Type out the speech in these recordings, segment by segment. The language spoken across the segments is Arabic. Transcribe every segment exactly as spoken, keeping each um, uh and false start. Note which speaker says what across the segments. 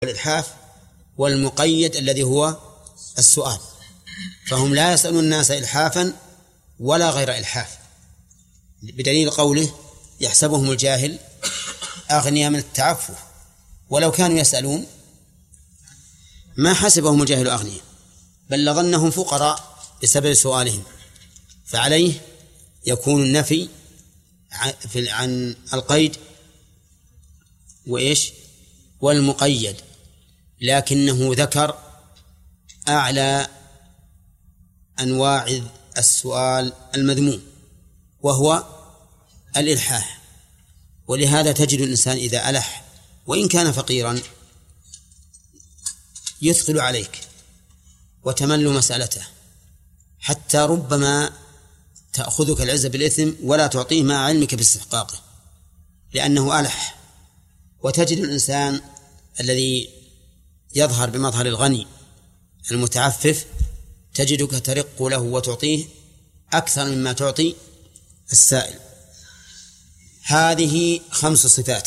Speaker 1: الإلحاف، والمقيد الذي هو السؤال، فهم لا يسألون الناس إلحافا ولا غير إلحاف، بدليل قوله يحسبهم الجاهل أغنياء من التعفف، ولو كانوا يسألون ما حسبهم الجاهل أغنياء، بل لظنهم فقراء بسبب سؤالهم، فعليه يكون النفي عن القيد وإيش والمقيد، لكنه ذكر أعلى أنواع السؤال المذموم وهو الإلحاح. ولهذا تجد الإنسان إذا ألح وإن كان فقيرا يثقل عليك وتمل مسألته، حتى ربما تأخذك العزة بالإثم ولا تعطيه مع علمك باستحقاقه لأنه ألح. وتجد الإنسان الذي يظهر بمظهر الغني المتعفف تجدك ترق له وتعطيه أكثر مما تعطي السائل. هذه خمس صفات.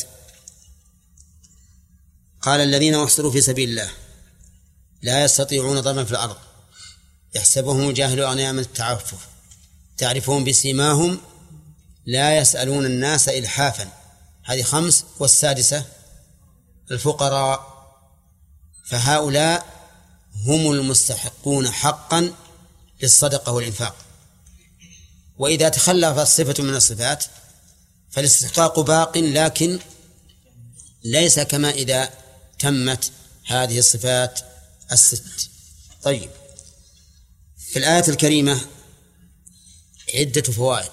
Speaker 1: قال الذين احصروا في سبيل الله لا يستطيعون ضربا في الأرض يحسبهم الجاهل أغنياء من التعفف تعرفهم بسيماهم لا يسألون الناس إلحافا. هذه خمس. والسادسة الفقراء، فهؤلاء هم المستحقون حقا للصدقة والإنفاق. وإذا تخلفت صفة من الصفات فالاستحقاق باق، لكن ليس كما إذا تمت هذه الصفات الست. طيب، في الآية الكريمة عدة فوائد.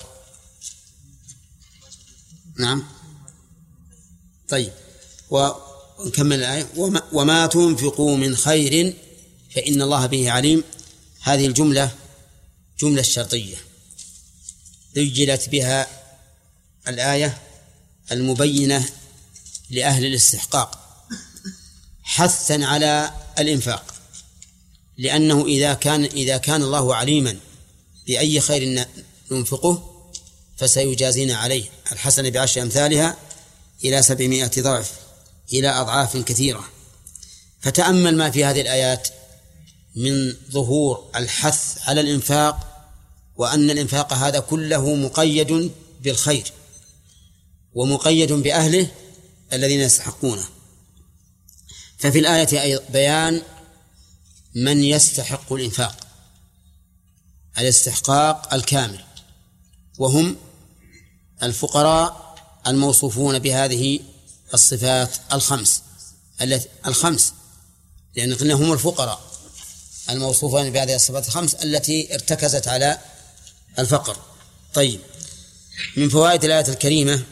Speaker 1: نعم. طيب، ونكمل الآية. وما, وما تنفقوا من خير فإن الله به عليم. هذه الجملة جملة شرطية ذجلت بها الآية المبينة لأهل الاستحقاق حثا على الإنفاق، لأنه إذا كان إذا كان الله عليما بأي خير ننفقه فسيجازينا عليه الحسنة بعشر أمثالها إلى سبعمائة ضعف إلى أضعاف كثيرة. فتأمل ما في هذه الآيات من ظهور الحث على الإنفاق، وأن الإنفاق هذا كله مقيد بالخير ومقيد بأهله الذين يستحقونه. ففي الآية أيضا بيان من يستحق الإنفاق الاستحقاق الكامل، وهم الفقراء الموصوفون بهذه الصفات الخمس التي الخمس لأن قلنا هم الفقراء الموصوفون بهذه الصفات الخمس التي ارتكزت على الفقر. طيب، من فوائد الآية الكريمة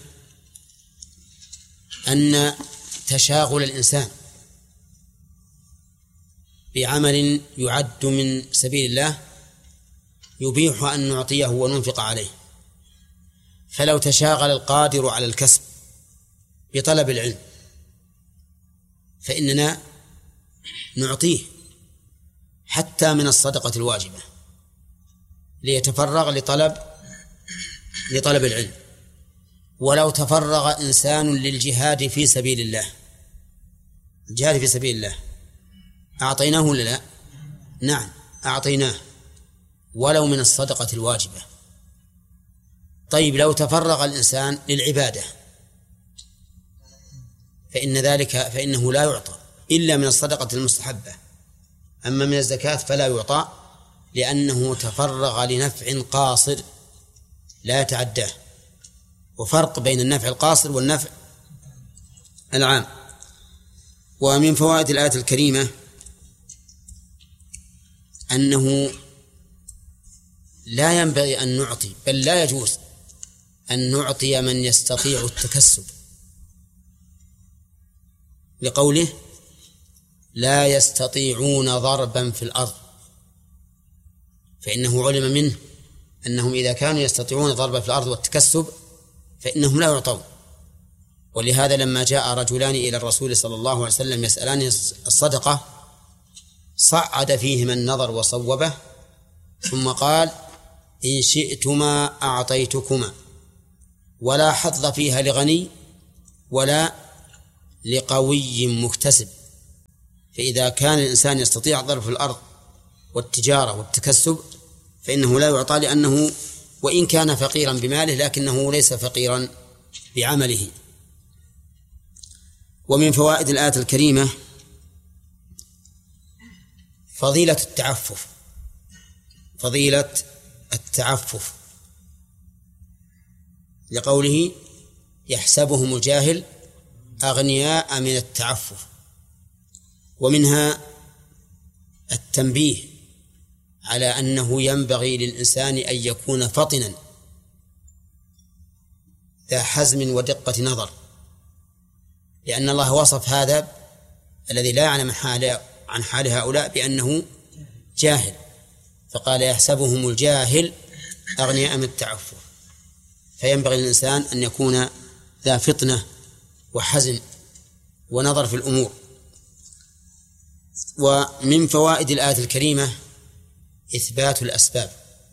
Speaker 1: أن تشاغل الإنسان بعمل يعد من سبيل الله يبيح أن نعطيه وننفق عليه. فلو تشاغل القادر على الكسب بطلب العلم فإننا نعطيه حتى من الصدقة الواجبة ليتفرغ لطلب لطلب العلم. ولو تفرغ إنسان للجهاد في سبيل الله الجهاد في سبيل الله أعطيناه ولا لا؟ نعم أعطيناه ولو من الصدقة الواجبة. طيب، لو تفرغ الإنسان للعبادة فإن ذلك فإنه لا يعطى إلا من الصدقة المستحبة، أما من الزكاة فلا يعطى لأنه تفرغ لنفع قاصر لا يتعداه. وفرق بين النفع القاصر والنفع العام. ومن فوائد الآية الكريمة أنه لا ينبغي أن نعطي بل لا يجوز أن نعطي من يستطيع التكسب، لقوله لا يستطيعون ضربا في الأرض، فإنه علم منه أنهم إذا كانوا يستطيعون ضربا في الأرض والتكسب فإنهم لا يعطون. ولهذا لما جاء رجلان إلى الرسول صلى الله عليه وسلم يسألان الصدقة صعد فيهما النظر وصوبه ثم قال إن شئتما أعطيتكما ولا حظ فيها لغني ولا لقوي مكتسب. فإذا كان الإنسان يستطيع الضرب في الأرض والتجارة والتكسب فإنه لا يعطى، لأنه وإن كان فقيرا بماله لكنه ليس فقيرا بعمله. ومن فوائد الآية الكريمة فضيلة التعفف، فضيلة التعفف لقوله يحسبهم الجاهل أغنياء من التعفف. ومنها التنبيه على أنه ينبغي للإنسان أن يكون فطنا ذا حزم ودقة نظر، لأن الله وصف هذا الذي لا يعلم حال عن حال هؤلاء بأنه جاهل، فقال يحسبهم الجاهل أغنياء من التعفف، فينبغي للإنسان أن يكون ذا فطنة وحزم ونظر في الأمور. ومن فوائد الآية الكريمة إثبات الأسباب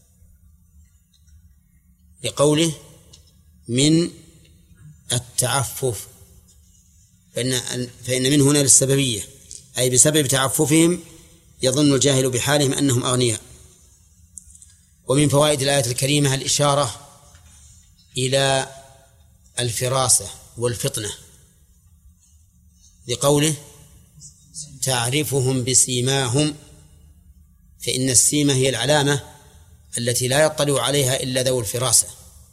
Speaker 1: لقوله من التعفف، فإن, فإن من هنا للسببية، أي بسبب تعففهم يظن الجاهل بحالهم أنهم أغنياء. ومن فوائد الآية الكريمة الإشارة إلى الفراسة والفطنة لقوله تعرفهم بسيماهم، فإن السيمة هي العلامة التي لا يطلع عليها إلا ذو الفراسة.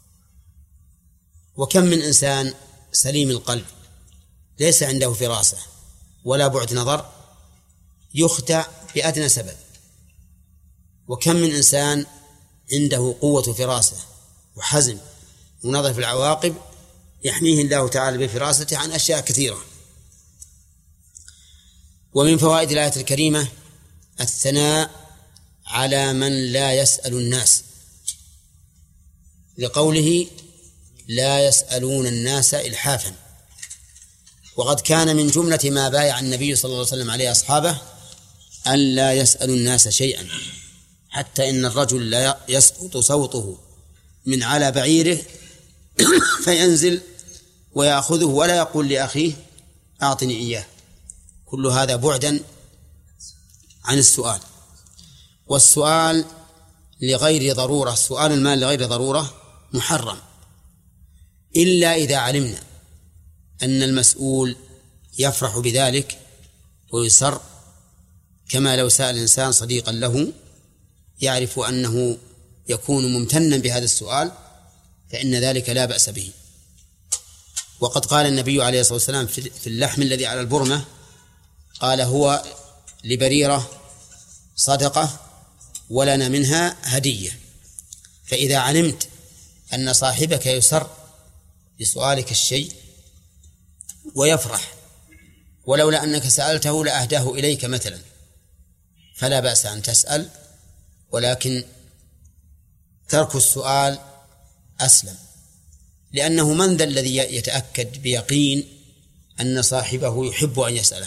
Speaker 1: وكم من إنسان سليم القلب ليس عنده فراسة ولا بعد نظر يخدع بأدنى سبب، وكم من إنسان عنده قوة فراسة وحزم ونظر في العواقب يحميه الله تعالى بفراسته عن أشياء كثيرة. ومن فوائد الآية الكريمة الثناء على من لا يسأل الناس لقوله لا يسألون الناس إلحافا. وقد كان من جملة ما بايع النبي صلى الله عليه وسلم عليه أصحابه أن لا يسألوا الناس شيئا، حتى إن الرجل لا يسقط صوته من على بعيره فينزل ويأخذه ولا يقول لأخيه أعطني إياه، كل هذا بعدا عن السؤال. والسؤال لغير ضرورة، سؤال المال لغير ضرورة محرم، إلا إذا علمنا أن المسؤول يفرح بذلك ويسر، كما لو سأل إنسان صديقا له يعرف أنه يكون ممتنا بهذا السؤال فإن ذلك لا بأس به. وقد قال النبي عليه الصلاة والسلام في اللحم الذي على البرمة قال هو لبريرة صدقة ولنا منها هدية. فإذا علمت أن صاحبك يسر بسؤالك الشيء ويفرح ولولا أنك سألته لأهداه إليك مثلا، فلا بأس أن تسأل، ولكن ترك السؤال أسلم، لأنه من ذا الذي يتأكد بيقين أن صاحبه يحب أن يسأله.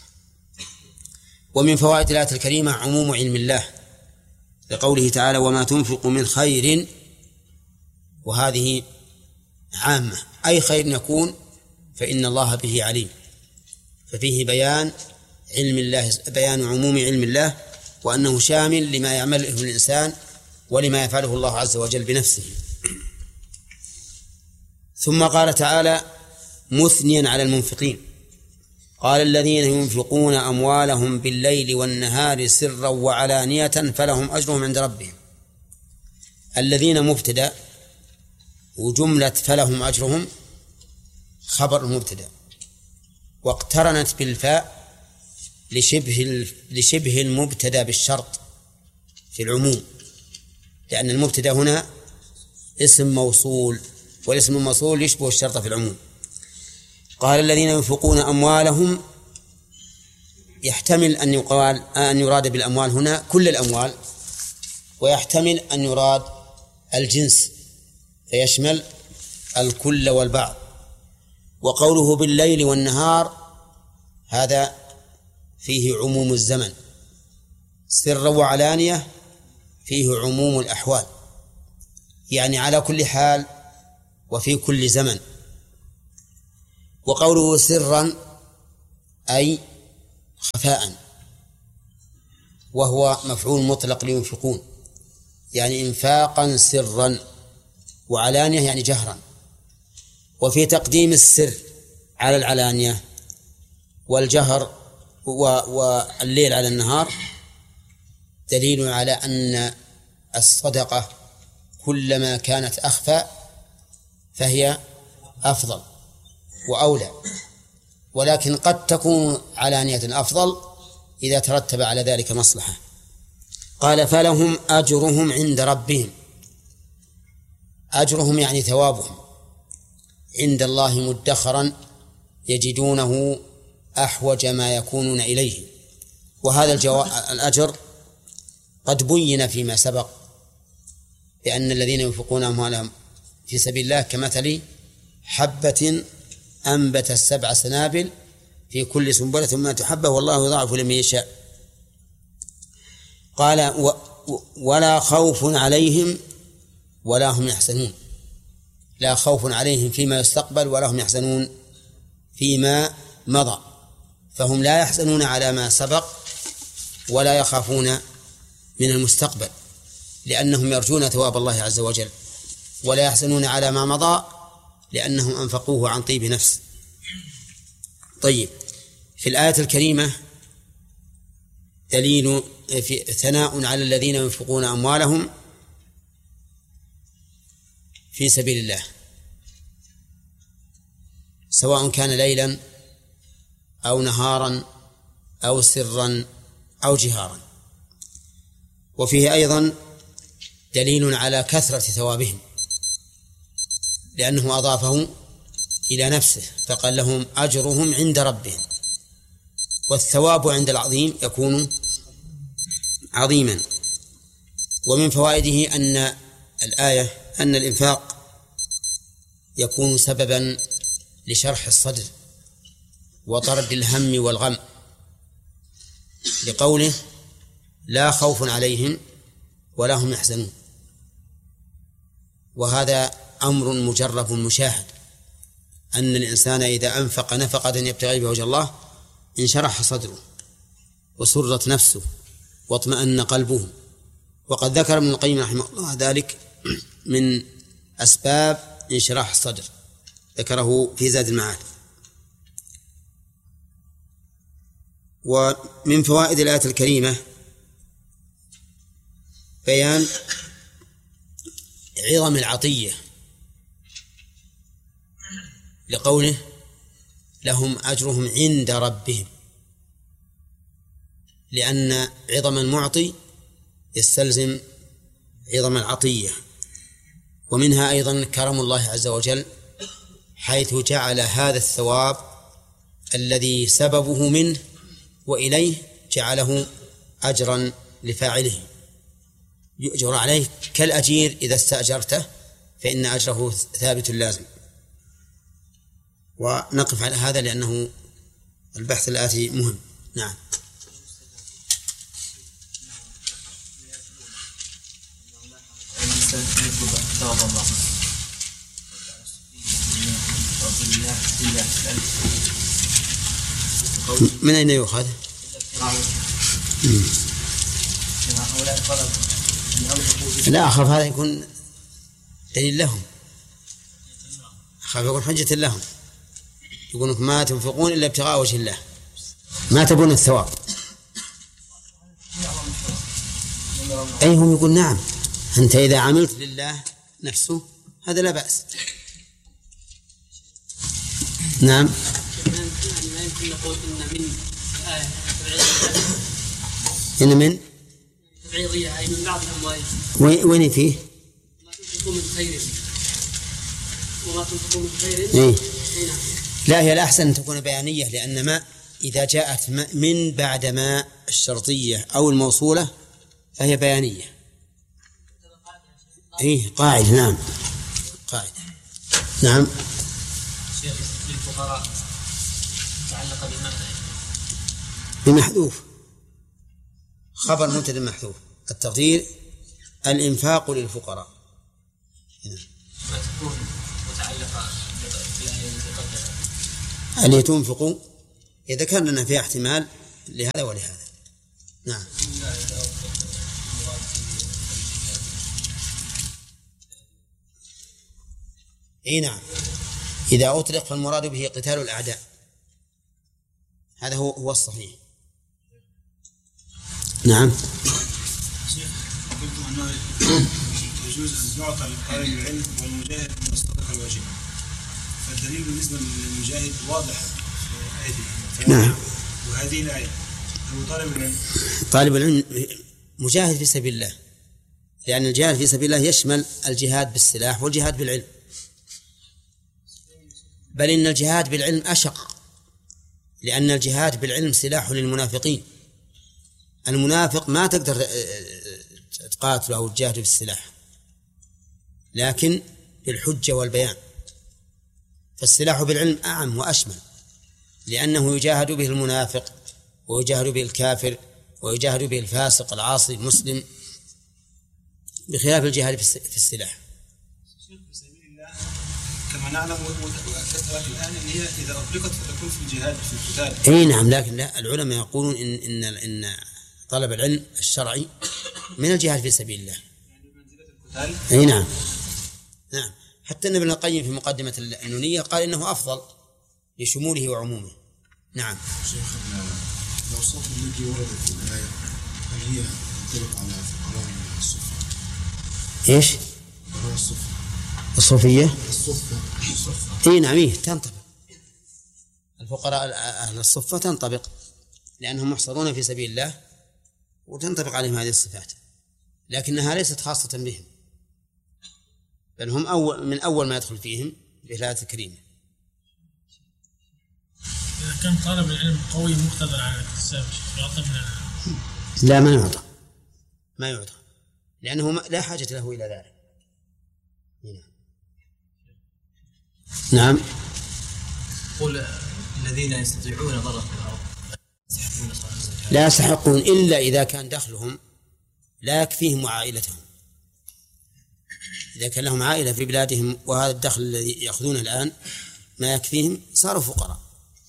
Speaker 1: ومن فوائد الآية الكريمة عموم علم الله لقوله تعالى وما تنفق من خير، وهذه عامة، أي خير يكون فإن الله به عليم، ففيه بيان علم الله، بيان عموم علم الله وأنه شامل لما يعمله الإنسان ولما يفعله الله عز وجل بنفسه. ثم قال تعالى مثنيا على المنفقين قال الذين ينفقون أموالهم بالليل والنهار سرا وعلانية فلهم أجرهم عند ربهم. الذين مبتدأ وجملة فلهم أجرهم خبر المبتدأ، واقترنت بالفاء لشبه لشبه المبتدأ بالشرط في العموم، لأن المبتدأ هنا اسم موصول، والاسم الموصول يشبه الشرط في العموم. قال الذين ينفقون أموالهم، يحتمل أن يقال أن يراد بالأموال هنا كل الأموال، ويحتمل أن يراد الجنس فيشمل الكل والبعض. وقوله بالليل والنهار هذا فيه عموم الزمن، سر وعلانية فيه عموم الأحوال، يعني على كل حال وفي كل زمن. وقوله سرا أي خفاء، وهو مفعول مطلق لينفقون، يعني إنفاقا سرا، وعلانية يعني جهرا. وفي تقديم السر على العلانية والجهر والليل على النهار دليل على أن الصدقة كلما كانت أخفى فهي أفضل وأولى، ولكن قد تكون علانية أفضل إذا ترتب على ذلك مصلحة. قال فلهم أجرهم عند ربهم، أجرهم يعني ثوابهم عند الله مدخرا يجدونه أحوج ما يكونون إليه. وهذا الجو... الأجر قد بين فيما سبق بأن الذين ينفقون أموالهم في سبيل الله كمثل حبة أنبت السبع سنابل في كل سنبلة مائة حبة والله يضاعف لمن يشاء. قال و... ولا خوف عليهم ولا هم يحزنون، لا خوف عليهم فيما يستقبل ولا هم يحزنون فيما مضى، فهم لا يحزنون على ما سبق ولا يخافون من المستقبل لأنهم يرجون ثواب الله عز وجل، ولا يحزنون على ما مضى لأنهم أنفقوه عن طيب نفس. طيب، في الآية الكريمة دليل في ثناء على الذين ينفقون أموالهم في سبيل الله سواء كان ليلا أو نهارا أو سرا أو جهارا. وفيه أيضا دليل على كثرة ثوابهم لأنه أضافه إلى نفسه فقال لهم أجرهم عند ربهم، والثواب عند العظيم يكون عظيما. ومن فوائده أن الآية أن الإنفاق يكون سببا لشرح الصدر وطرد الهم والغم، لقوله لا خوف عليهم ولا هم يحزنون، وهذا أمر مجرب مشاهد أن الإنسان إذا أنفق نفقة يبتغي بها وجه الله انشرح صدره وسرت نفسه واطمأن قلبه. وقد ذكر ابن القيم رحمه الله ذلك من أسباب انشراح الصدر، ذكره في زاد المعاد. ومن فوائد الآية الكريمة بيان عظم العطية لقوله لهم أجرهم عند ربهم، لأن عظم المعطي يستلزم عظم العطية. ومنها أيضا كرم الله عز وجل حيث جعل هذا الثواب الذي سببه منه وإليه جعله أجرا لفاعله يؤجر عليه كالأجير إذا استأجرته فإن أجره ثابت لازم. ونقف على هذا لأنه البحث الآتي مهم. نعم. من أين يؤخذ؟ لا، أخاف هذا يكون دليل لهم، أخاف يكون حجة لهم، يقولون ما تنفقون إلا ابتغاء وجه الله، ما تبون الثواب. أي هم يقول نعم، أنت إذا عملت لله نفسه هذا لا بأس. نعم.
Speaker 2: ما يمكن نقول إن من آية
Speaker 1: إن من
Speaker 2: تبعيضية أي من بعض الأموال.
Speaker 1: وين فيه؟
Speaker 2: ما تنفقون من خير وما تنفقون من خير.
Speaker 1: إيه؟ لا، هي الأحسن أن تكون بيانية، لأن ما إذا جاءت من بعد ما الشرطية أو الموصولة فهي بيانية. إيه قاعدة. نعم قاعدة. نعم.
Speaker 2: للفقراء تعلق
Speaker 1: بمحذوف، خبر مبتدأ محذوف، التقدير الإنفاق للفقراء.
Speaker 2: ما تكون متعلقة
Speaker 1: أن تنفقوا إذا كان لنا فيها احتمال لهذا ولهذا. نعم. اي نعم، إذا أطلق فالمراد به قتال الأعداء، هذا هو هو الصحيح. نعم.
Speaker 3: قلت أنه يجوز أن يعطى لطالب العلم والمجاهد من الصدقة الواجبة، فالدليل بالنسبة للمجاهد واضح في آيته.
Speaker 1: نعم.
Speaker 3: وهذه الآية هو طالب العلم.
Speaker 1: طالب العلم مجاهد في سبيل الله، لأن الجهاد في سبيل الله يشمل الجهاد بالسلاح والجهاد بالعلم، بل إن الجهاد بالعلم أشق، لأن الجهاد بالعلم سلاح للمنافقين. المنافق ما تقدر تقاتله أو تجاهده بالسلاح، لكن بالحجة والبيان. فالسلاح بالعلم أعم وأشمل، لأنه يجاهد به المنافق ويجاهد به الكافر ويجاهد به الفاسق العاصي المسلم، بخلاف الجهاد في السلاح.
Speaker 3: كما نعلم وأكدت لك الآن أن هي إذا أطلقت فتكون في الجهاد في القتال.
Speaker 1: أي نعم، لكن لا، العلماء يقولون إن إن إن طلب العلم الشرعي من الجهاد في سبيل الله.
Speaker 3: يعني بمنزلة القتال.
Speaker 1: أي نعم. نعم، حتى ابن القيم في مقدمة النونية قال إنه أفضل لشموله وعمومه. نعم.
Speaker 4: شيخنا، لو الصوت التي وردت في الآية هل هي تنطبق على فقراء الصفة؟
Speaker 1: إيش؟
Speaker 4: فقراء الصفة.
Speaker 1: الصوفية؟
Speaker 4: الصفة. الصفة.
Speaker 1: إيه نعم، إيه تنطبق. الفقراء أهل الصفة تنطبق، لأنهم محصرون في سبيل الله وتنطبق عليهم هذه الصفات، لكنها ليست خاصة بهم، بل هم أول من أول ما يدخل فيهم بهلاة الكريمة.
Speaker 5: إذا كان طالب العلم قوي مقتدر على الاكتساب يعطى من
Speaker 1: لا، ما يعطى، ما يعطى، لأنه لا حاجة له إلى ذلك. نعم.
Speaker 6: قل الذين يستطيعون ضرب في الأرض
Speaker 1: لا يستحقون إلا إذا كان دخلهم لا يكفيهم وعائلتهم. إذا كان لهم عائلة في بلادهم وهذا الدخل الذي يأخذونه الآن ما يكفيهم صاروا فقراء.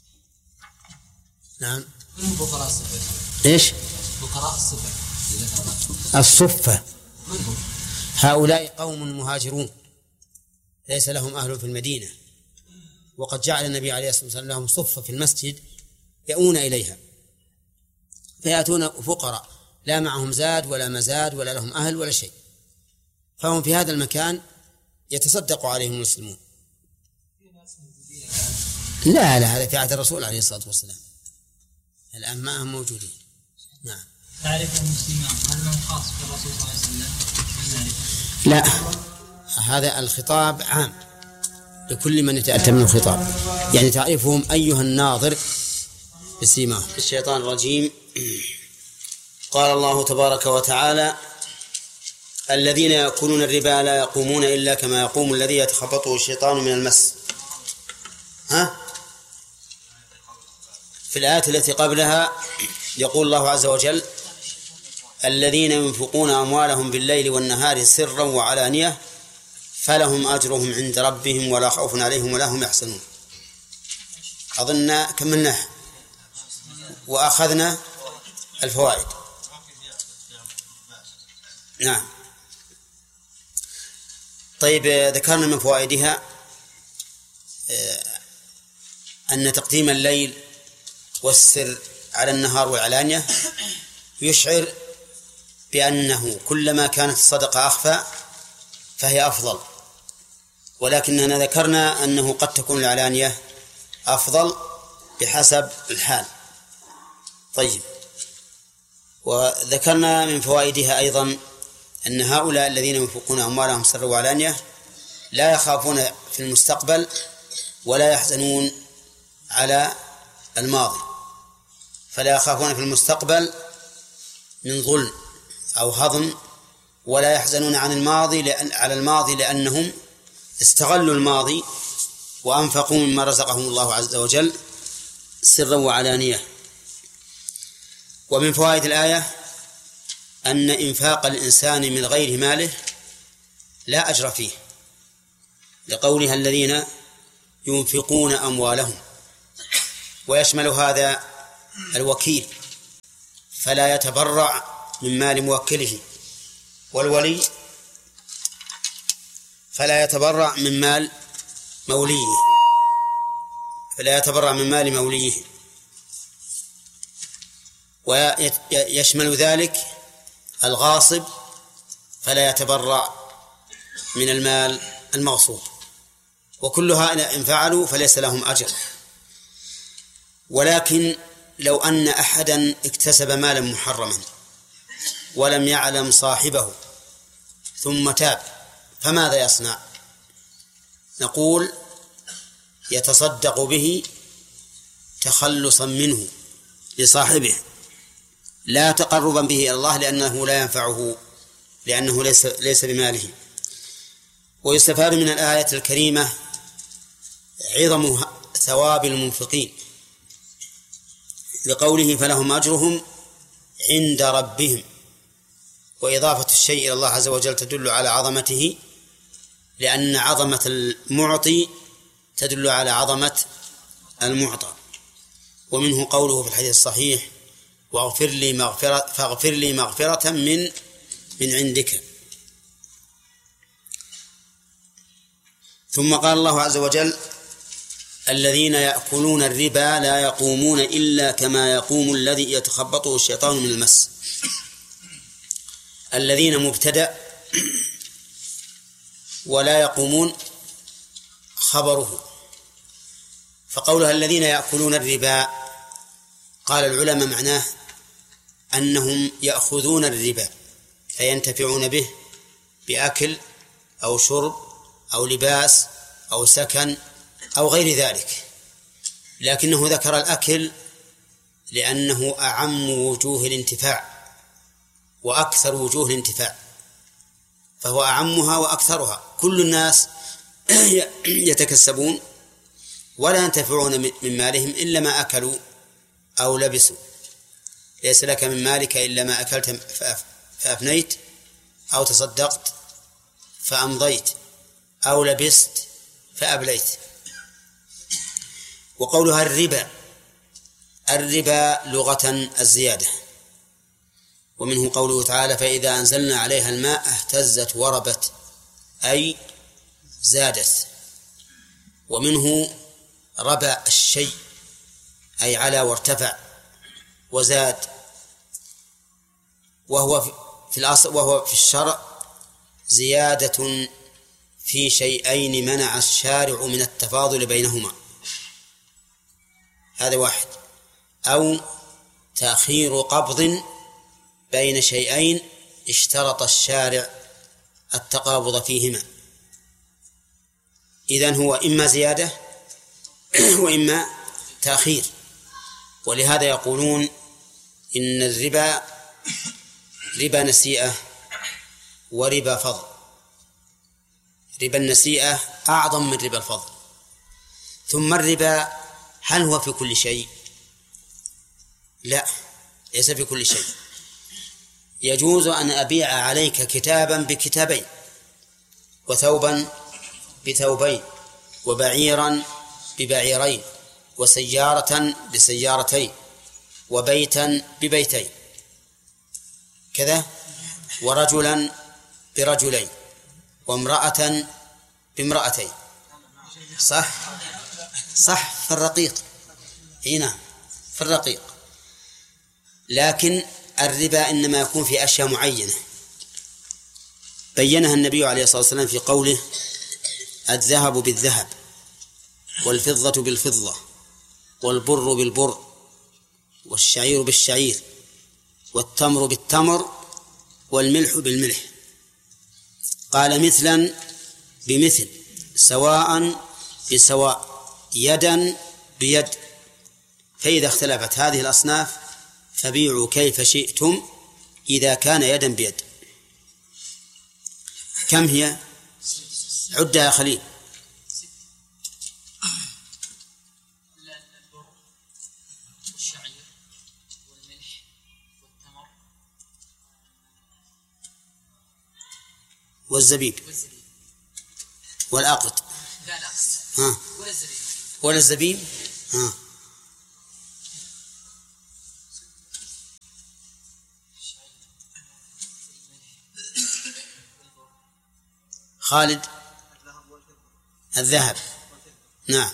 Speaker 1: نعم.
Speaker 6: من فقراء الصفة؟
Speaker 1: إيش؟
Speaker 6: فقراء الصفة
Speaker 1: الصفة هؤلاء قوم مهاجرون ليس لهم أهل في المدينة، وقد جعل النبي عليه الصلاة والسلام لهم صفة في المسجد يأون إليها، فيأتون فقراء لا معهم زاد ولا مزاد ولا لهم أهل ولا شيء، فهم في هذا المكان يتصدق عليهم المسلمون. لا لا، هذا في عهد الرسول عليه الصلاة والسلام، الآن ما هم موجودين. نعم.
Speaker 6: تعرف المسلمان هذا من خاص بالرسول صلى الله عليه وسلم؟
Speaker 1: لا، هذا الخطاب عام لكل من يتأتى من الخطاب، يعني تعرفهم أيها الناظر بسيماهم. الشيطان الرجيم. قال الله تبارك وتعالى: الذين يأكلون الربا لا يقومون إلا كما يقوم الذي يتخبطه الشيطان من المس. ها؟ في الآية التي قبلها يقول الله عز وجل: الذين ينفقون أموالهم بالليل والنهار سرا وعلانية فلهم أجرهم عند ربهم ولا خوف عليهم ولا هم يحزنون. أظن كملنا وأخذنا الفوائد. نعم. طيب، ذكرنا من فوائدها أن تقديم الليل والسر على النهار والعلانية يشعر بأنه كلما كانت الصدقة أخفى فهي أفضل، ولكننا ذكرنا أنه قد تكون العلانية أفضل بحسب الحال. طيب، وذكرنا من فوائدها أيضا أن هؤلاء الذين ينفقون أموالهم سرا وعلانية لا يخافون في المستقبل ولا يحزنون على الماضي، فلا يخافون في المستقبل من ظلم أو هضم، ولا يحزنون عن الماضي لأن على الماضي لأنهم استغلوا الماضي وأنفقوا مما رزقهم الله عز وجل سرا وعلانية. ومن فوائد الآية أن إنفاق الإنسان من غير ماله لا أجر فيه، لقولها الذين ينفقون أموالهم، ويشمل هذا الوكيل فلا يتبرع من مال موكله، والولي فلا يتبرع من مال موليه فلا يتبرع من مال موليه ويشمل ذلك الغاصب، فلا يتبرع من المال المغصوب، وكلها إن فعلوا فليس لهم أجر. ولكن لو أن أحدا اكتسب مالا محرما ولم يعلم صاحبه ثم تاب، فماذا يصنع؟ نقول يتصدق به تخلصا منه لصاحبه، لا تقربا به إلى الله، لأنه لا ينفعه، لأنه ليس, ليس بماله. ويستفاد من الآية الكريمة عظم ثواب المنفقين لقوله فلهم أجرهم عند ربهم، وإضافة الشيء إلى الله عز وجل تدل على عظمته، لأن عظمة المعطي تدل على عظمة المعطى. ومنه قوله في الحديث الصحيح واغفر لي مغفرة فاغفر لي مغفرة من من عندك. ثم قال الله عز وجل الذين يأكلون الربا لا يقومون إلا كما يقوم الذي يتخبطه الشيطان من المس. الذين مبتدأ ولا يقومون خبره، فقولها الذين يأكلون الربا قال العلماء معناه أنهم يأخذون الربا فينتفعون به بأكل أو شرب أو لباس أو سكن أو غير ذلك، لكنه ذكر الأكل لأنه أعم وجوه الانتفاع وأكثر وجوه الانتفاع، فهو أعمها وأكثرها. كل الناس يتكسبون ولا ينتفعون من مالهم إلا ما أكلوا أو لبسوا. ليس لك من مالك إلا ما أكلت فأفنيت، أو تصدقت فأمضيت، أو لبست فأبليت. وقولها الربا، الربا لغة الزيادة، ومنه قوله تعالى فإذا أنزلنا عليها الماء اهتزت وربت، أي زادت. ومنه ربا الشيء أي على وارتفع وزاد، وهو في الأصل وهو في الشرع زيادة في شيئين منع الشارع من التفاضل بينهما، هذا واحد، أو تأخير قبض بين شيئين اشترط الشارع التقابض فيهما. إذن هو إما زيادة وإما تأخير. ولهذا يقولون إن الربا ربا نسيئة وربا فضل. ربا النسيئة أعظم من ربا الفضل. ثم الربا هل هو في كل شيء؟ لا، ليس في كل شيء. يجوز أن أبيع عليك كتابا بكتابين، وثوبا بثوبين، وبعيرا ببعيرين، وسيارة بسيارتين، وبيتا ببيتين كذا، ورجلا برجلين، وامرأة بامرأتين. صح صح في الرقيق هنا في الرقيق. لكن الربا إنما يكون في أشياء معينة بينها النبي عليه الصلاة والسلام في قوله الذهب بالذهب، والفضة بالفضة، والبر بالبر، والشعير بالشعير، والتمر بالتمر، والملح بالملح. قال مثلا بمثل، سواء بسواء، يدا بيد. فإذا اختلفت هذه الأصناف فبيعوا كيف شئتم إذا كان يدا بيد. كم هي؟ عدها يا خليل.
Speaker 2: والشعير والملح والتمر
Speaker 1: والزبيب والأقط.
Speaker 2: لا لا
Speaker 1: ها
Speaker 2: ولا الزبيب
Speaker 1: ولا الزبيب. ها خالد. الذهب. نعم.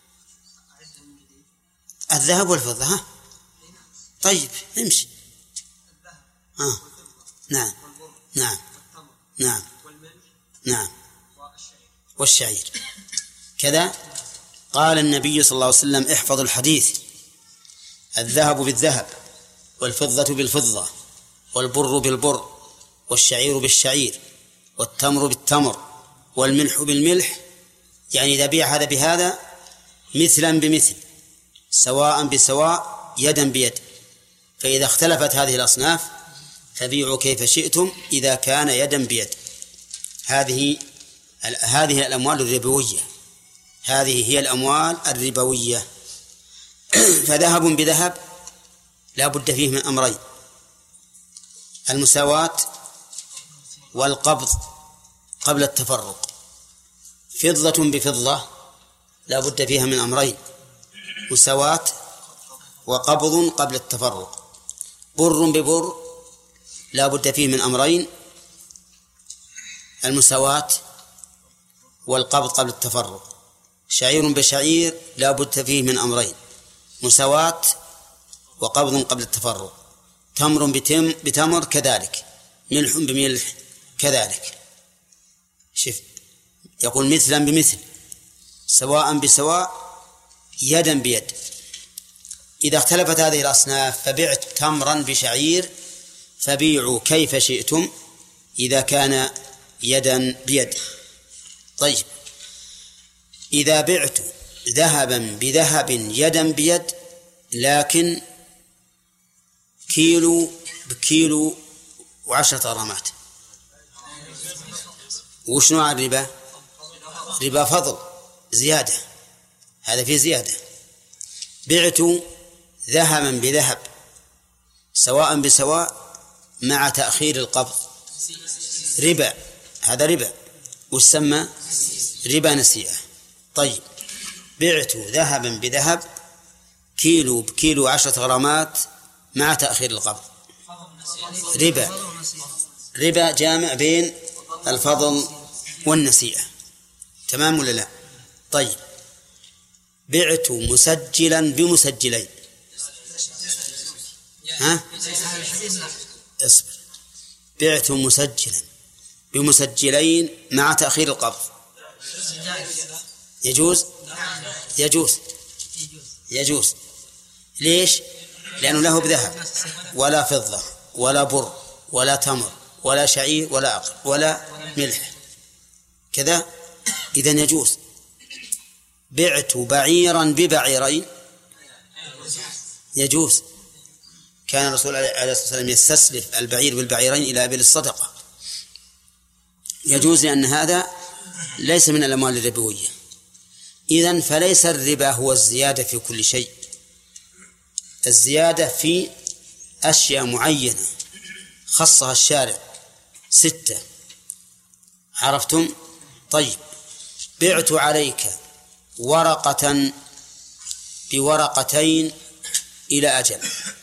Speaker 1: الذهب والفضة. ها طيب امشي. ها نعم نعم نعم نعم والشعير كذا. قال النبي صلى الله عليه وسلم: احفظوا الحديث: الذهب بالذهب، والفضة بالفضة، والبر بالبر، والشعير بالشعير، والتمر بالتمر، والملح بالملح، يعني إذا بيع هذا بهذا مثلا بمثل، سواء بسواء، يدا بيد. فإذا اختلفت هذه الأصناف فبيعوا كيف شئتم إذا كان يدا بيد. هذه هذه الأموال الربوية، هذه هي الأموال الربوية. فذهب بذهب لا بد فيه من أمرين: المساواة والقبض قبل التفرق. فضة بفضة لا بد فيها من أمرين: مساواة وقبض قبل التفرق. بر ببر لا بد فيه من أمرين: المساواة والقبض قبل التفرق. شعير بشعير لا بد فيه من أمرين: مساواة وقبض قبل التفرق. تمر بتم بتمر كذلك، ملح بملح كذلك. شف يقول مثلا بمثل، سواء بسواء، يدا بيد. إذا اختلفت هذه الأصناف فبعت تمرا بشعير فبيعوا كيف شئتم إذا كان يدا بيد. طيب، إذا بعت ذهبا بذهب يدا بيد لكن كيلو بكيلو وعشرة غرامات، وش نوع الربا؟ ربا فضل، زيادة، هذا فيه زيادة. بعت ذهبا بذهب سواء بسواء مع تأخير القبض، ربا، هذا ربا ويسمى ربا نسيئة. طيب، بعت ذهبا بذهب كيلو بكيلو عشرة غرامات مع تأخير القبض، ربا ربا جامع بين الفضل والنسيئة. تمام ولا لا؟ طيب، بعت مسجلا بمسجلين. ها؟ اصبر. بعت مسجلا بمسجلين مع تأخير القبض يجوز؟ يجوز يجوز. ليش؟ لأنه له بذهب ولا فضة ولا بر ولا تمر ولا شعير ولا عقل ولا ملح كذا، إذن يجوز. بعت بعيرا ببعيرين يجوز. كان الرسول عليه الصلاة والسلام يستسلف البعير بالبعيرين إلى أبل الصدقة، يجوز، لأن هذا ليس من الأموال الربوية. إذن فليس الربا هو الزيادة في كل شيء، الزيادة في أشياء معينة خصها الشارع ستة. عرفتم؟ طيب، بعت عليك ورقة بورقتين إلى أجل.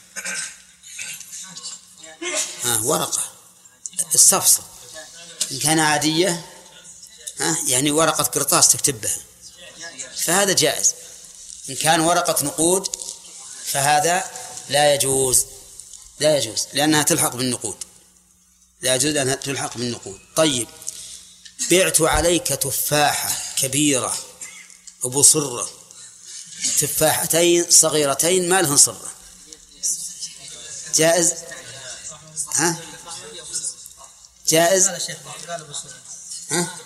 Speaker 1: ها ورقة الصفصة إن كان عادية، ها يعني ورقة قرطاس تكتبها فهذا جائز. إن كان ورقة نقود فهذا لا يجوز، لا يجوز لأنها تلحق بالنقود، لا يجوز لأنها تلحق بالنقود. طيب، بعت عليك تفاحة كبيرة أبو صرة، تفاحتين صغيرتين ما لهن صرة، جائز؟ ها؟ جائز؟ ها؟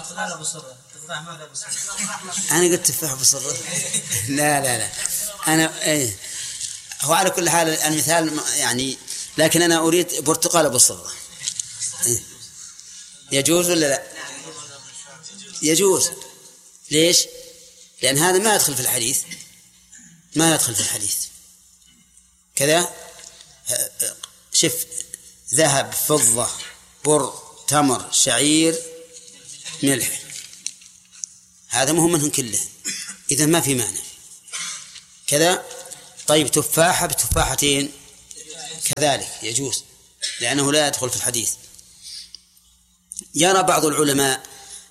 Speaker 1: أنا قلت تفاح أبو صرة. لا لا لا أنا إيه. هو على كل حال المثال يعني، لكن أنا أريد برتقال أبو صرة. إيه. يجوز ولا لا؟ يجوز. ليش؟ لأن هذا ما يدخل في الحديث، ما يدخل في الحديث كذا. شف ذهب فضة بر تمر شعير ملح، هذا مهم منهم كله، إذا ما في مانع كذا. طيب، تفاحة بتفاحتين كذلك يجوز، لأنه لا يدخل في الحديث. يرى بعض العلماء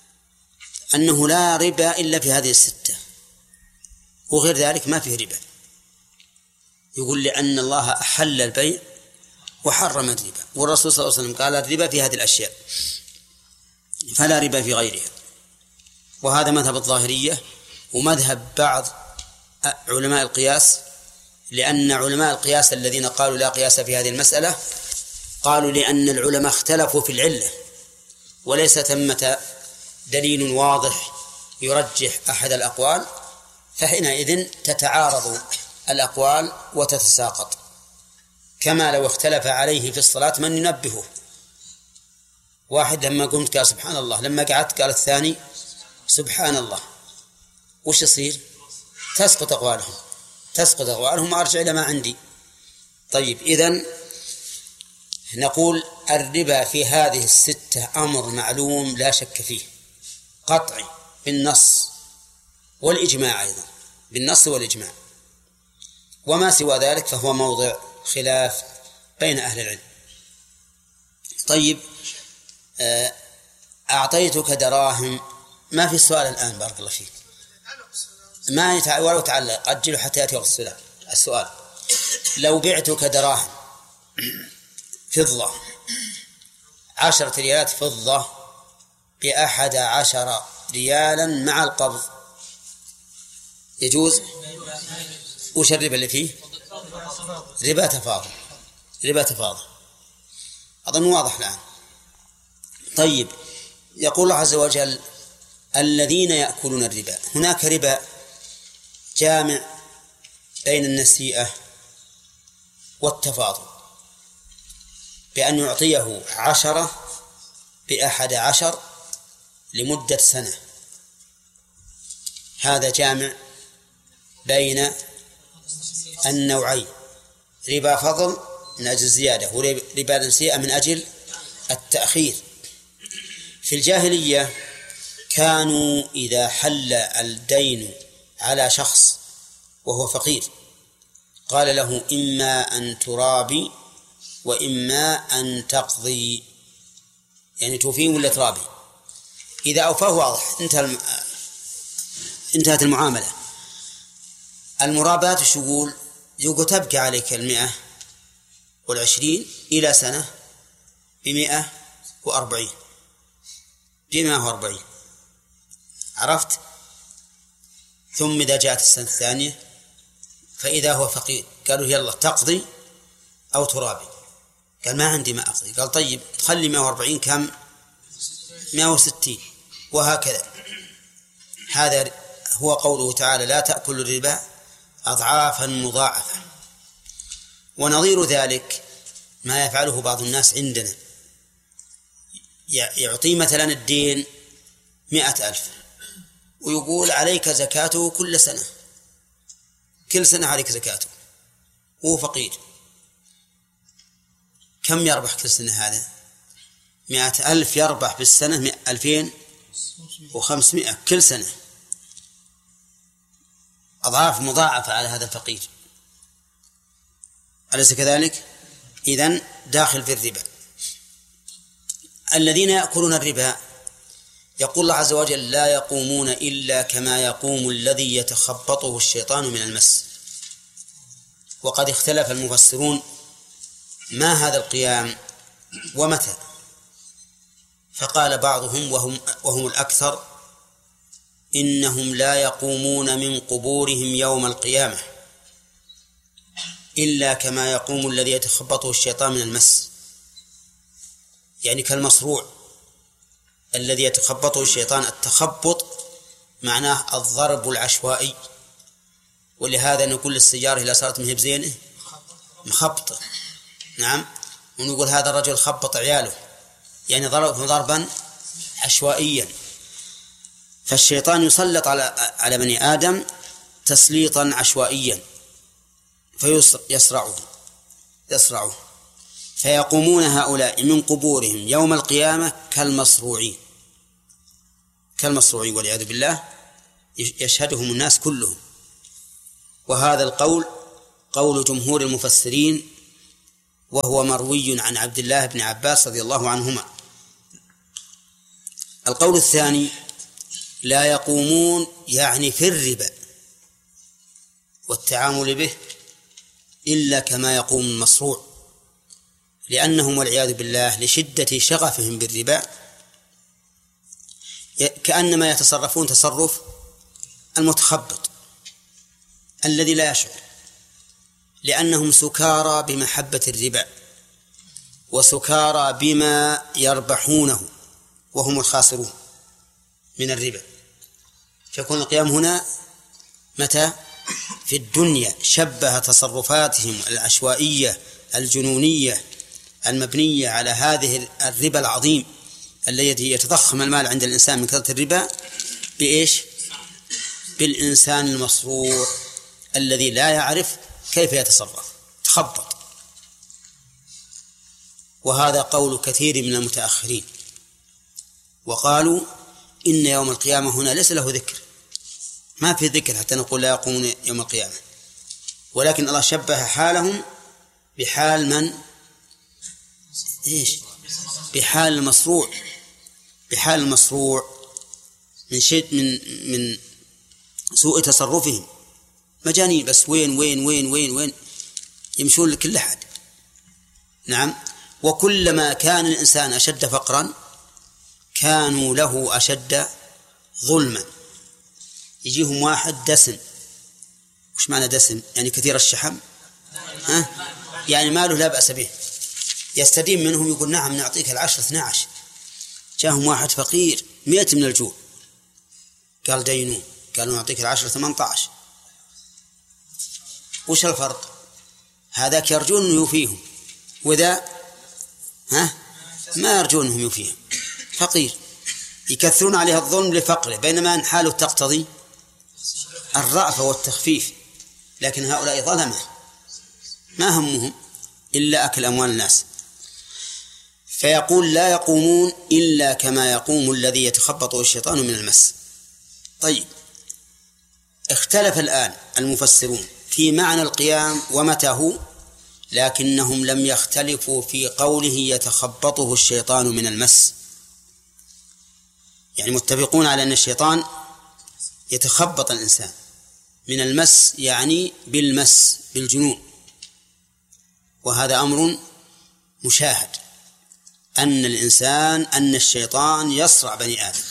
Speaker 1: أنه لا ربا إلا في هذه الستة، وغير ذلك ما فيه ربا. يقول لأن الله أحل البيع وحرم الربا، والرسول صلى الله عليه وسلم قال الربا في هذه الأشياء فلا ربا في غيرها. وهذا مذهب الظاهرية ومذهب بعض علماء القياس، لأن علماء القياس الذين قالوا لا قياس في هذه المسألة قالوا لأن العلماء اختلفوا في العلة وليس ثمة دليل واضح يرجح أحد الأقوال، فحينئذ تتعارض الأقوال وتتساقط، كما لو اختلف عليه في الصلاة من ينبهه. واحد لما قمت قال سبحان الله، لما قعدت قال الثاني سبحان الله، وش يصير؟ تسقط أقوالهم تسقط أقوالهم وأرجع إلى ما عندي. طيب، إذن نقول الربا في هذه الستة أمر معلوم لا شك فيه قطعي بالنص والإجماع، أيضا بالنص والإجماع، وما سوى ذلك فهو موضع خلاف بين أهل العلم. طيب، أعطيتك دراهم، ما في سؤال الآن بارك الله فيك، ما يتع... ولو تعلق أجله حتى يأتي وقت السؤال. السؤال لو بعتك دراهم فضة عشرة ريالات فضة بأحد عشر ريالا مع القبض، يجوز؟ وش الربا اللي فيه؟ ربا تفاضل ربا تفاضل أظن واضح الآن. طيب، يقول الله عز وجل الذين يأكلون الربا، هناك ربا جامع بين النسيئة والتفاضل، بأن يعطيه عشرة بأحد عشر لمدة سنة، هذا جامع بين النوعين، ربا فضل من أجل الزيادة وربا نسيئة من أجل التأخير. في الجاهلية كانوا إذا حل الدين على شخص وهو فقير قال له إما أن ترابي وإما أن تقضي، يعني توفيه ولا ترابي. إذا أوفاه واضح انتهى انتهت المعاملة. المرابات الشغول يقول تبقى عليك المئة والعشرين إلى سنة بمئة وأربعين بمئة وأربعين، عرفت؟ ثم إذا جاءت السنة الثانية فإذا هو فقير قالوا يلا تقضي أو ترابي، قال ما عندي ما أقضي، قال طيب خلي مئة وأربعين كم؟ مئة وستين، وهكذا. هذا هو قوله تعالى لا تأكل الربا أضعافا مضاعفة. ونظير ذلك ما يفعله بعض الناس عندنا، يعطي مثلا الدين مئة ألف ويقول عليك زكاته كل سنة، كل سنة عليك زكاته، وهو فقير. كم يربح كل سنة هذا؟ مئة ألف يربح بالسنة ألفين وخمسمائة كل سنة، أضعاف مضاعفة على هذا الفقير، أليس كذلك؟ إذن داخل في الربا. الذين يأكلون الربا يقول الله عز وجل لا يقومون إلا كما يقوم الذي يتخبطه الشيطان من المس. وقد اختلف المفسرون ما هذا القيام ومتى، فقال بعضهم وهم, وهم الأكثر إنهم لا يقومون من قبورهم يوم القيامة إلا كما يقوم الذي يتخبطه الشيطان من المس، يعني كالمصروع الذي يتخبطه الشيطان. التخبط معناه الضرب العشوائي، ولهذا نقول للسيارة إذا صارت مهب زينه مخبطة، نعم، ونقول هذا الرجل خبط عياله، يعني ضرب ضربا عشوائيا. فالشيطان يسلط على على بني آدم تسليطا عشوائيا فيسرعه يسرعه فيقومون هؤلاء من قبورهم يوم القيامة كالمصروعين كالمصروعين والعياذ بالله، يشهدهم الناس كلهم. وهذا القول قول جمهور المفسرين، وهو مروي عن عبد الله بن عباس رضي الله عنهما. القول الثاني لا يقومون يعني في الربا والتعامل به إلا كما يقوم المصروع، لأنهم والعياذ بالله لشدة شغفهم بالربا كأنما يتصرفون تصرف المتخبط الذي لا يشعر، لأنهم سكارى بمحبة الربا وسكارى بما يربحونه وهم الخاسرون من الربا. فيكون القيام هنا متى؟ في الدنيا. شبه تصرفاتهم العشوائية الجنونية المبنية على هذه الربا العظيم الذي يتضخم المال عند الإنسان من كثرة الربا بإيش؟ بالإنسان المصروع الذي لا يعرف كيف يتصرف، تخبط. وهذا قول كثير من المتأخرين، وقالوا إن يوم القيامة هنا ليس له ذكر، ما في ذكر حتى نقول لا يقومون يوم القيامة، ولكن الله شبه حالهم بحال من؟ إيش؟ بحال المصروع، بحال المصروع من شيء من من سوء تصرفهم، مجانين بس وين وين وين وين وين يمشون لكل أحد. نعم. وكلما كان الإنسان أشد فقرا كانوا له أشد ظلما. يجيهم واحد دسم. وش معنى دسم؟ يعني كثير الشحم، ها؟ يعني ماله لا بأس به، يستدين منهم يقول نعم نعطيك العشر اثنى عشر. جاءهم واحد فقير مئة من الجوع قال دينوه، قالوا نعطيك العشر ثمانية عشر. وش الفرق؟ هذاك يرجون أنه يوفيهم، وذا ها ما يرجون أنهم يوفيهم، فقير يكثرون عليه الظلم لفقره، بينما أن حاله تقتضي الرأفة والتخفيف. لكن هؤلاء ظلمة ما همهم إلا أكل أموال الناس. فيقول لا يقومون إلا كما يقوم الذي يتخبطه الشيطان من المس. طيب، اختلف الآن المفسرون في معنى القيام ومتى هو، لكنهم لم يختلفوا في قوله يتخبطه الشيطان من المس. يعني متفقون على أن الشيطان يتخبط الإنسان من المس، يعني بالمس بالجنون. وهذا أمر مشاهد، أن الإنسان أن الشيطان يصرع بني آدم،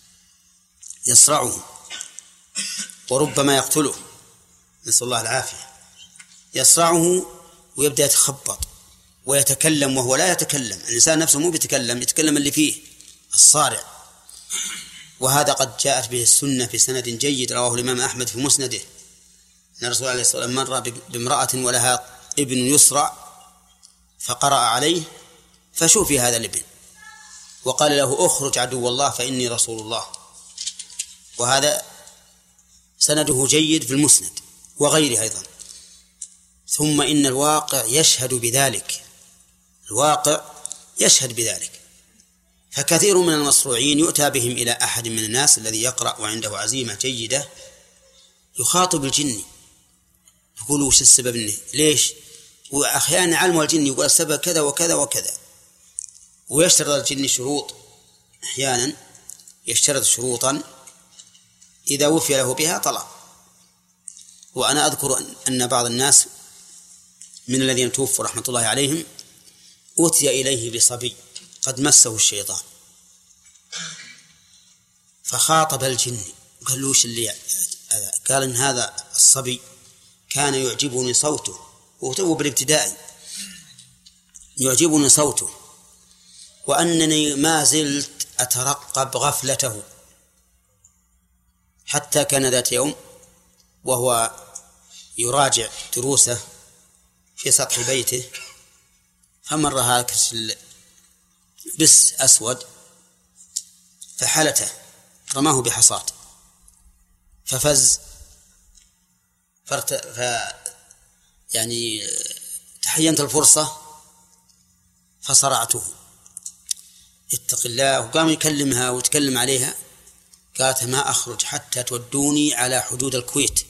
Speaker 1: يصرعه وربما يقتله، نسأل الله العافية. يصرعه ويبدأ يتخبط ويتكلم وهو لا يتكلم. الإنسان نفسه مو بيتكلم، يتكلم اللي فيه الصارع. وهذا قد جاءت به السنة في سند جيد، رواه الإمام أحمد في مسنده، أن الرسول عليه الصلاة والسلام مر بامرأة ولها ابن يسرع فقرأ عليه فشوفي هذا الابن وقال له اخرج عدو الله فإني رسول الله. وهذا سنده جيد في المسند وغيره أيضا. ثم إن الواقع يشهد بذلك، الواقع يشهد بذلك. فكثير من المصروعين يؤتى بهم إلى أحد من الناس الذي يقرأ وعنده عزيمة جيدة، يخاطب الجن يقول وش السبب إنه ليش، وأحيانا علموا الجن يقول السبب كذا وكذا وكذا، ويشترط الجن شروط، أحيانا يشترط شروطا إذا وفي له بها طلع. وأنا أذكر أن بعض الناس من الذين توفوا رحمة الله عليهم أتي إليه بصبي قد مسه الشيطان، فخاطب الجن قال له وش اللي قال إن هذا الصبي كان يعجبني صوته، وهو بالابتدائي يعجبني صوته، وأنني ما زلت أترقب غفلته، حتى كان ذات يوم وهو يراجع دروسه في سطح بيته فمر هاكس بس أسود فحلته رماه بحصاة ففز فرت ف يعني تحينت الفرصة فصرعته. اتق الله. وقام يكلمها ويتكلم عليها، قالت ما أخرج حتى تودوني على حدود الكويت.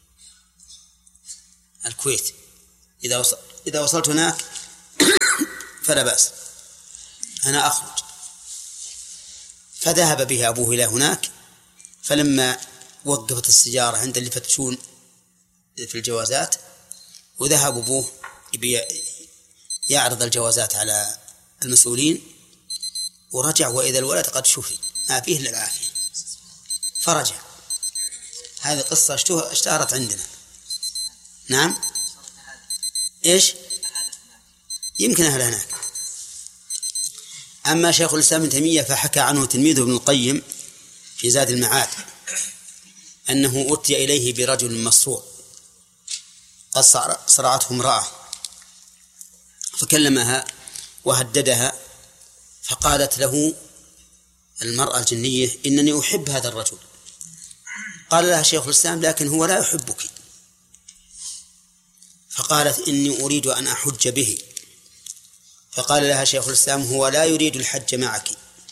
Speaker 1: الكويت إذا وصل إذا وصلت هناك فلا بأس، أنا أخرج. فذهب به أبوه إلى هناك فلما وقفت السيارة عند اللي يفتشون في الجوازات وذهب أبوه يعرض الجوازات على المسؤولين ورجع وإذا الولد قد شفي ما فيه إلا العافية فرجع. هذه قصة اشتهرت عندنا. نعم إيش يمكن أهل هناك. أما شيخ الإسلام ابن تيمية فحكى عنه تلميذه ابن القيم في زاد المعاد أنه أتي إليه برجل مصروع قد صرعته امرأة فكلمها وهددها فقالت له المرأة الجنية إنني أحب هذا الرجل. قال لها شيخ الإسلام لكن هو لا يحبك. فقالت إني أريد أن أحج به. فقال لها شيخ الإسلام هو لا يريد الحج معك.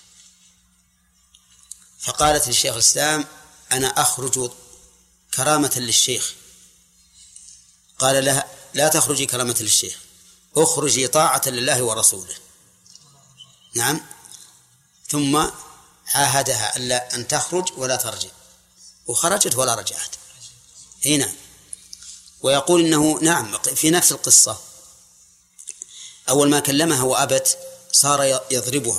Speaker 1: فقالت للشيخ الإسلام أنا أخرج كرامة للشيخ. قال لها لا تخرجي كرامة للشيخ أخرجي طاعة لله ورسوله. نعم. ثم عاهدها ألا أن تخرج ولا ترجع وخرجت ولا رجعت. هنا ويقول إنه نعم في نفس القصة أول ما كلمها وأبت صار يضربها.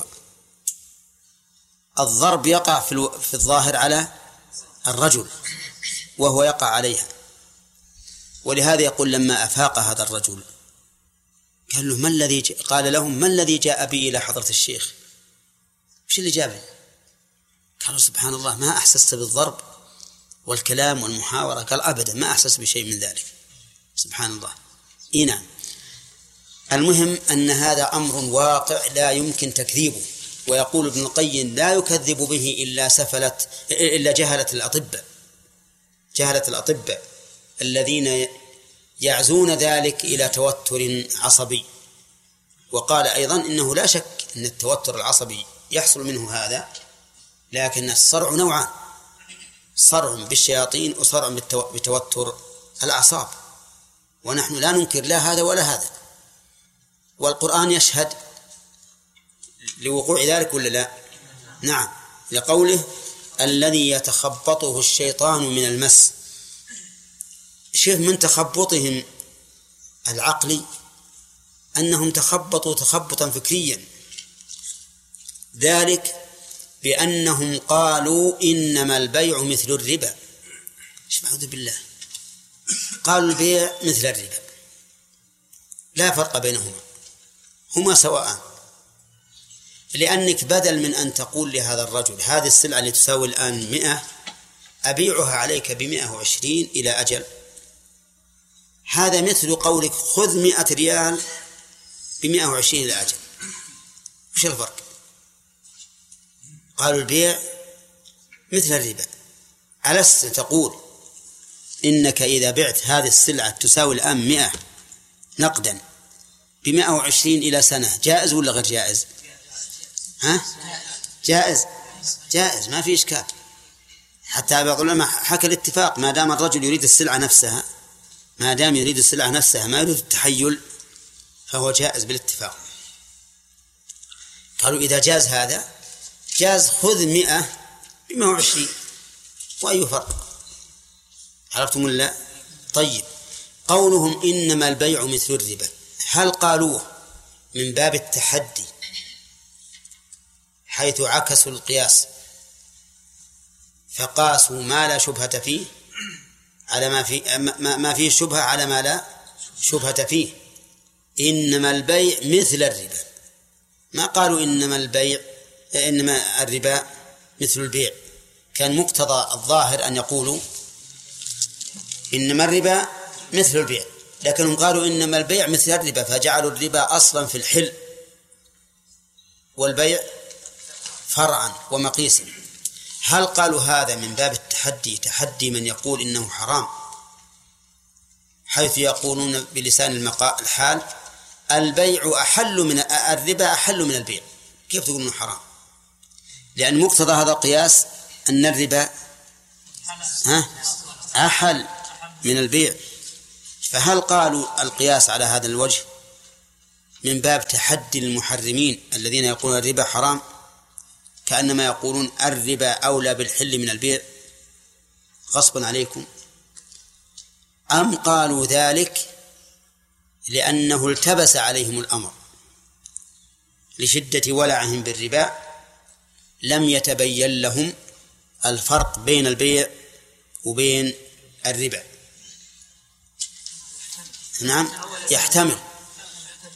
Speaker 1: الضرب يقع في الظاهر على الرجل وهو يقع عليها. ولهذا يقول لما أفاق هذا الرجل قال له ما الذي ج... قال لهم ما الذي جاء بي إلى حضرة الشيخ؟ وش اللي جابني؟ قالوا سبحان الله ما أحسست بالضرب والكلام والمحاورة. قال أبدا ما أحسست بشيء من ذلك. سبحان الله. إيه نعم. المهم أن هذا أمر واقع لا يمكن تكذيبه. ويقول ابن القيم لا يكذب به إلا سفلت إلا جهلة الأطباء جهلة الأطباء الذين يعزون ذلك إلى توتر عصبي. وقال أيضا إنه لا شك أن التوتر العصبي يحصل منه هذا لكن الصرع نوعان صرع بالشياطين وصرع بتوتر الأعصاب ونحن لا ننكر لا هذا ولا هذا. والقرآن يشهد لوقوع ذلك ولا لا؟ نعم لقوله الذي يتخبطه الشيطان من المس. شوف من تخبطهم العقلي أنهم تخبطوا تخبطا فكريا ذلك بأنهم قالوا إنما البيع مثل الربا. أعوذ بالله. قالوا البيع مثل الربا لا فرق بينهما هما سواء. لأنك بدل من أن تقول لهذا الرجل هذه السلعة اللي تساوي الآن مئة أبيعها عليك بمئة وعشرين إلى أجل هذا مثل قولك خذ مئة ريال بمئة وعشرين إلى أجل. وش الفرق؟ قالوا البيع مثل الربا. ألست تقول إنك إذا بعت هذه السلعة تساوي الآن مئة نقدا بمئة وعشرين إلى سنة جائز ولا غير جائز؟ ها؟ جائز جائز ما في إشكال. حتى بعض العلماء حكى الاتفاق ما دام الرجل يريد السلعة نفسها ما دام يريد السلعة نفسها ما يريد التحيل فهو جائز بالاتفاق. قالوا إذا جاز هذا جاز خذ مئة بمئة وعشرين وأي فرق؟ عرفتم ولا؟ طيب قولهم إنما البيع مثل الربا هل قالوه من باب التحدي حيث عكسوا القياس فقاسوا ما لا شبهة فيه على ما في ما فيه شبهة على ما لا شبهة فيه؟ إنما البيع مثل الربا ما قالوا إنما البيع إنما الربا مثل البيع. كان مقتضى الظاهر أن يقولوا إنما الربا مثل البيع لكنهم قالوا إنما البيع مثل الربا فجعلوا الربا أصلا في الحل والبيع فرعا ومقيسا. هل قالوا هذا من باب التحدي تحدي من يقول إنه حرام حيث يقولون بلسان الحال البيع أحل من الربا أحل من البيع كيف تقول إنه حرام؟ لأن مقتضى هذا القياس أن الربا ها أحل من البيع. فهل قالوا القياس على هذا الوجه من باب تحدي المحرمين الذين يقولون الربا حرام كأنما يقولون الربا أولى بالحل من البيع؟ غصبا عليكم، أم قالوا ذلك لأنه التبس عليهم الأمر لشدة ولعهم بالربا، لم يتبين لهم الفرق بين البيع وبين الربا. نعم يحتمل